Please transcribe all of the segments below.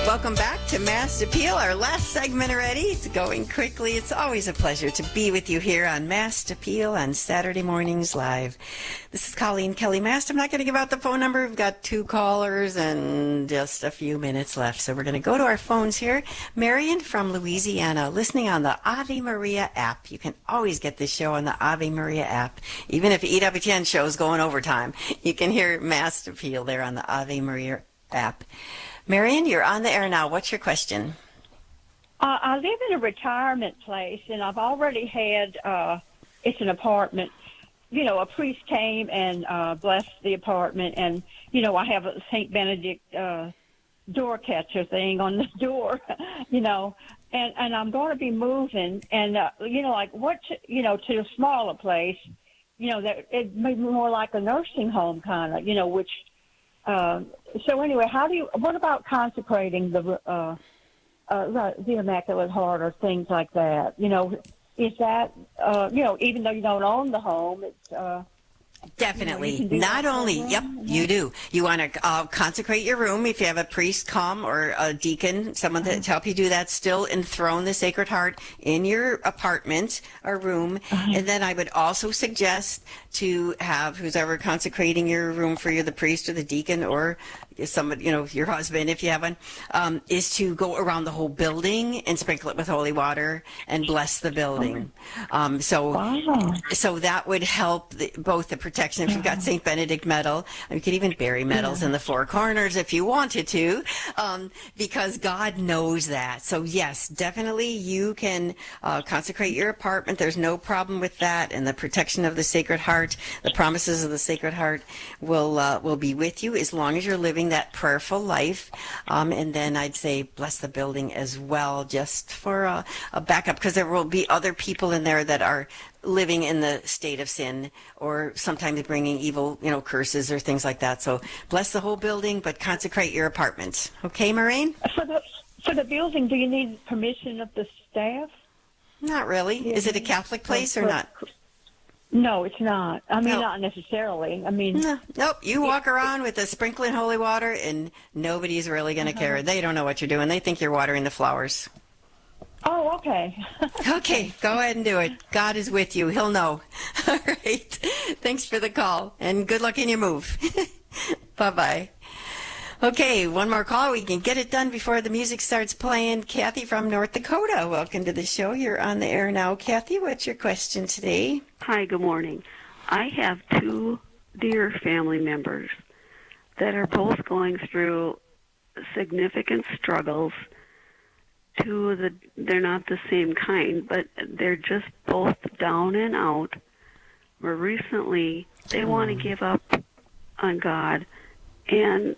Welcome back to Mass Appeal, our last segment already. It's going quickly. It's always a pleasure to be with you here on Mass Appeal on Saturday mornings live. This is Colleen Kelly Mast. I'm not going to give out the phone number. We've got 2 callers and just a few minutes left. So we're going to go to our phones here. Marion from Louisiana, listening on the Ave Maria app. You can always get this show on the Ave Maria app. Even if EWTN show is going overtime, you can hear Mass Appeal there on the Ave Maria app. Marion, you're on the air now. What's your question? I live in a retirement place, and I've already had, it's an apartment. You know, a priest came and blessed the apartment, and, you know, I have a St. Benedict door catcher thing on the door, you know, and I'm going to be moving, and, you know, like to a smaller place, you know, that it may be more like a nursing home kind of, you know, which, so anyway, what about consecrating the Immaculate Heart or things like that? You know, is that, you know, even though you don't own the home, it's, definitely. You know, Not only, yep, you do. You want to consecrate your room if you have a priest come or a deacon, someone to help you do that. Still enthrone the Sacred Heart in your apartment or room. And then I would also suggest to have who's ever consecrating your room for you, the priest or the deacon or somebody, you know, your husband, if you have one, is to go around the whole building and sprinkle it with holy water and bless the building. So that would help both the protection. If you've got St. Benedict metal, you could even bury medals in the 4 corners if you wanted to, because God knows that. So yes, definitely you can consecrate your apartment. There's no problem with that. And the protection of the Sacred Heart, the promises of the Sacred Heart will be with you as long as you're living that prayerful life. And then I'd say bless the building as well, just for a backup, because there will be other people in there that are living in the state of sin or sometimes bringing evil, you know, curses or things like that. So bless the whole building, but consecrate your apartment. Okay, Maureen? For the building, do you need permission of the staff? Not really. Yeah. Is it a Catholic place or not? No, it's not. I mean, not necessarily. I mean... Nope. You walk around with a sprinkling holy water and nobody's really going to care. They don't know what you're doing. They think you're watering the flowers. Oh, okay. Okay, go ahead and do it. God is with you. He'll know. All right. Thanks for the call, and good luck in your move. Bye-bye. Okay, one more call. We can get it done before the music starts playing. Kathy from North Dakota, welcome to the show. You're on the air now. Kathy, what's your question today? Hi, good morning. I have 2 dear family members that are both going through significant struggles. They're not the same kind, but they're just both down and out. Where recently they want to give up on God, and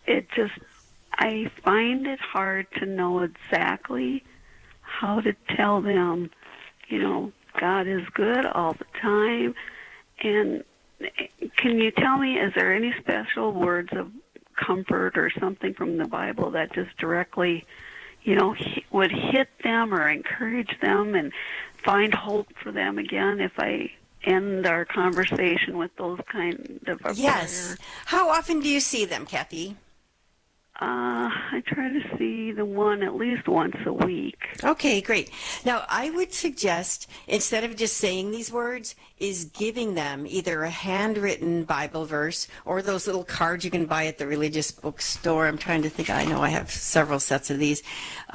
I find it hard to know exactly how to tell them, you know, God is good all the time. And can you tell me, is there any special words of comfort or something from the Bible that just directly, you know, would hit them or encourage them and find hope for them again if I end our conversation with those kind of a Yes. prayer? How often do you see them, Kathy? I try to see the one at least once a week. Okay, great. Now, I would suggest, instead of just saying these words, is giving them either a handwritten Bible verse or those little cards you can buy at the religious bookstore. I'm trying to think. I know I have several sets of these.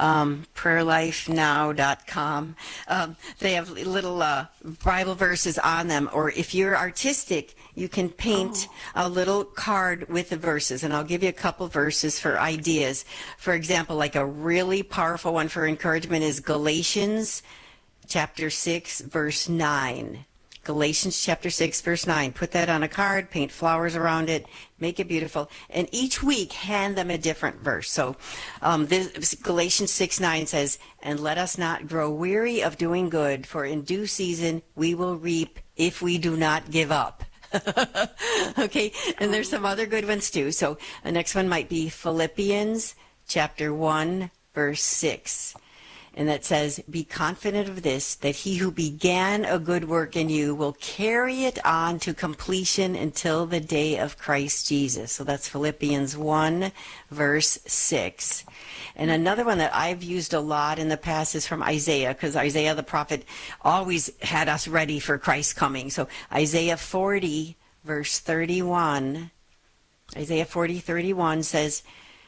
PrayerLifeNow.com. They have little Bible verses on them. Or if you're artistic, you can paint a little card with the verses. And I'll give you a couple verses for ideas. For example, like a really powerful one for encouragement is Galatians chapter 6, verse 9. Galatians chapter 6, verse 9. Put that on a card, paint flowers around it, make it beautiful. And each week, hand them a different verse. So Galatians 6:9 says, "And let us not grow weary of doing good, for in due season we will reap if we do not give up." Okay, and there's some other good ones too. So the next one might be Philippians chapter 1, verse 6. and that says, "Be confident of this, that he who began a good work in you will carry it on to completion until the day of Christ Jesus." So that's Philippians 1, verse 6. And another one that I've used a lot in the past is from Isaiah, because Isaiah the prophet always had us ready for Christ's coming. So Isaiah 40, verse 31, Isaiah 40:31 says,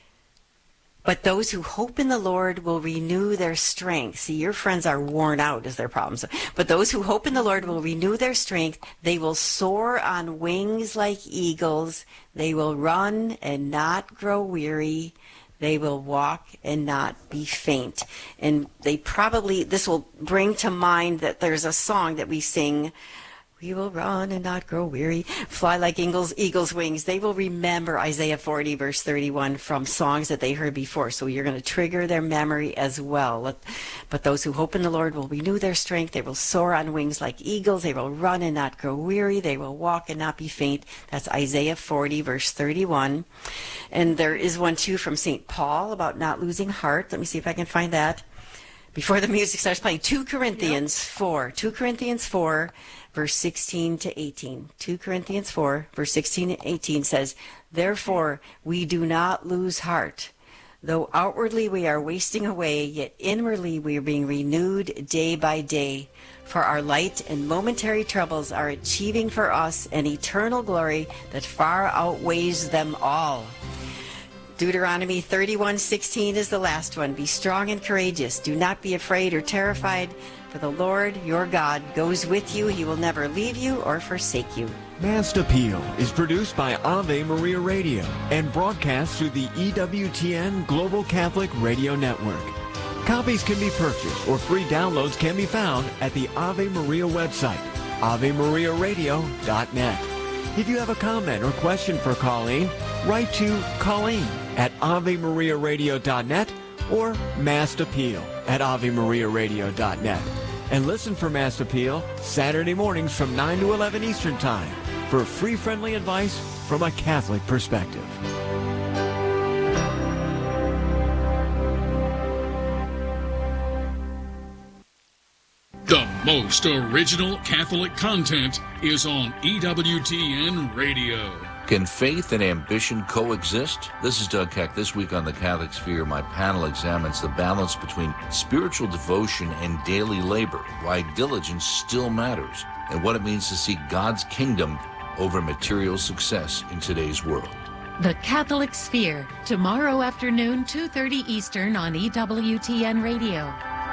"But those who hope in the Lord will renew their strength." See, your friends are worn out is their problem. So, "But those who hope in the Lord will renew their strength. They will soar on wings like eagles. They will run and not grow weary. They will walk and not be faint." And this will bring to mind that there's a song that we sing, "We will run and not grow weary, fly like eagle's wings." They will remember Isaiah 40, verse 31 from songs that they heard before. So you're going to trigger their memory as well. "But those who hope in the Lord will renew their strength. They will soar on wings like eagles. They will run and not grow weary. They will walk and not be faint." That's Isaiah 40, verse 31. And there is one too from St. Paul about not losing heart. Let me see if I can find that before the music starts playing. 2 Corinthians 4, verse 16 to 18. 2 Corinthians 4, verse 16 and 18 says, "Therefore we do not lose heart. Though outwardly we are wasting away, yet inwardly we are being renewed day by day. For our light and momentary troubles are achieving for us an eternal glory that far outweighs them all." Deuteronomy 31:16 is the last one. "Be strong and courageous. Do not be afraid or terrified, for the Lord your God goes with you. He will never leave you or forsake you." Mass Appeal is produced by Ave Maria Radio and broadcast through the EWTN Global Catholic Radio Network. Copies can be purchased or free downloads can be found at the Ave Maria website, AveMariaRadio.net. If you have a comment or question for Colleen, write to Colleen at AveMariaRadio.net or Mass Appeal at AveMariaRadio.net. And listen for Mass Appeal Saturday mornings from 9 to 11 Eastern Time for free, friendly advice from a Catholic perspective. The most original Catholic content is on EWTN Radio. Can faith and ambition coexist? This is Doug Keck. This week on The Catholic Sphere, my panel examines the balance between spiritual devotion and daily labor, why diligence still matters, and what it means to seek God's kingdom over material success in today's world. The Catholic Sphere, tomorrow afternoon, 2:30 Eastern on EWTN Radio.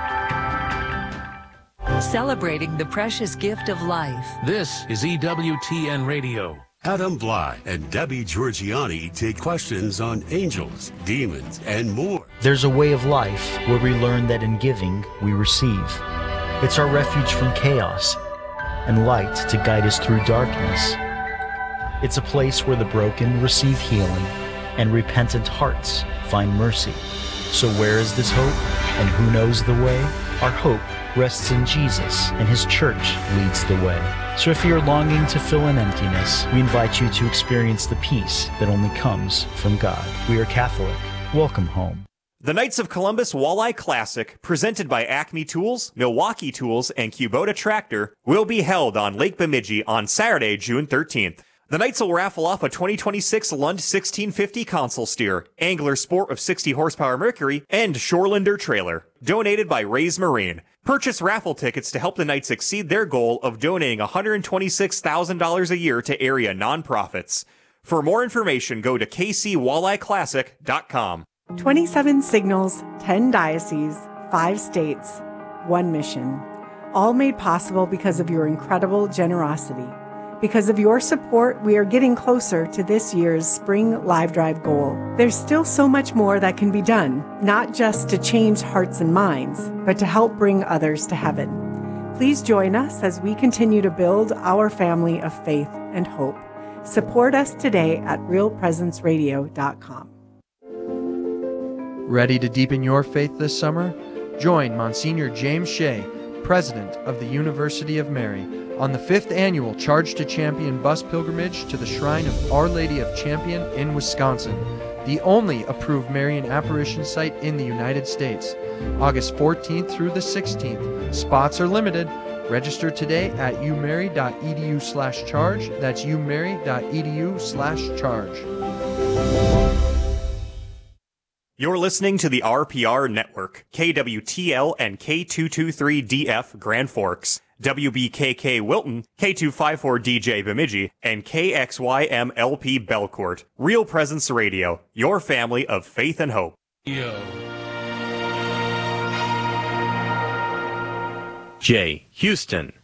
Celebrating the precious gift of life. This is EWTN Radio. Adam Bly and Debbie Georgiani take questions on angels, demons, and more. There's a way of life where we learn that in giving, we receive. It's our refuge from chaos and light to guide us through darkness. It's a place where the broken receive healing and repentant hearts find mercy. So where is this hope, and who knows the way? Our hope rests in Jesus, and His church leads the way. So if you're longing to fill an emptiness, we invite you to experience the peace that only comes from God. We are Catholic. Welcome home. The Knights of Columbus Walleye Classic, presented by Acme Tools, Milwaukee Tools, and Kubota Tractor, will be held on Lake Bemidji on Saturday, June 13th. The Knights will raffle off a 2026 Lund 1650 console steer, Angler Sport of 60 horsepower Mercury, and Shorelander trailer, donated by Rays Marine. Purchase raffle tickets to help the Knights exceed their goal of donating $126,000 a year to area nonprofits. For more information, go to kcwalleyeclassic.com. 27 signals, 10 dioceses, 5 states, 1 mission. All made possible because of your incredible generosity. Because of your support, we are getting closer to this year's Spring Live Drive goal. There's still so much more that can be done, not just to change hearts and minds, but to help bring others to heaven. Please join us as we continue to build our family of faith and hope. Support us today at realpresenceradio.com. Ready to deepen your faith this summer? Join Monsignor James Shea, President of the University of Mary, on the 5th annual Charge to Champion bus pilgrimage to the Shrine of Our Lady of Champion in Wisconsin. the only approved Marian apparition site in the United States. August 14th through the 16th. Spots are limited. Register today at umary.edu/charge. That's umary.edu/charge. You're listening to the RPR Network, KWTL and K223DF Grand Forks, WBKK Wilton, K254DJ Bemidji, and KXYMLP Belcourt. Real Presence Radio, your family of faith and hope. J. Houston.